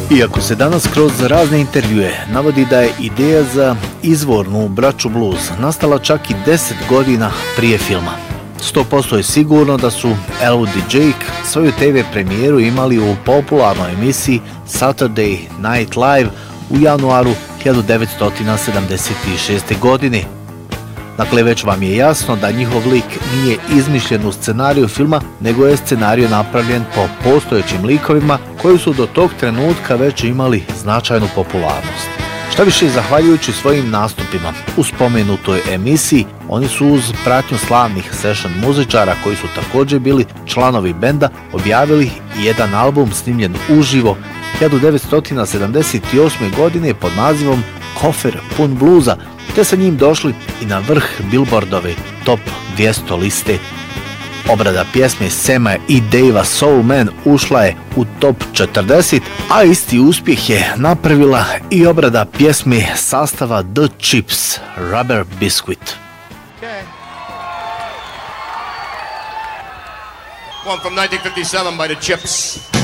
Iako se danas kroz razne intervjue navodi da je ideja za izvornu braću blues nastala čak i 10 godina prije filma, 100% je sigurno da su Elwood i Jake svoju TV premijeru imali u popularnoj emisiji Saturday Night Live u januaru 1976. godine. Dakle, već vam je jasno da njihov lik nije izmišljen u scenariju filma, nego je scenarij napravljen po postojećim likovima koji su do tog trenutka već imali značajnu popularnost. Šta više, zahvaljujući svojim nastupima u spomenutoj emisiji, oni su uz pratnju slavnih session muzičara koji su također bili članovi benda objavili jedan album snimljen uživo 1978. godine pod nazivom Kofer pun bluza, te sa njim došli i na vrh Billboardove top 200 liste. Obrada pjesme Sama i Davea Soul Man ušla je u top 40, a isti uspjeh je napravila i obrada pjesme sastava The Chips, Rubber Biscuit. Okay. One from 1957 by The Chips.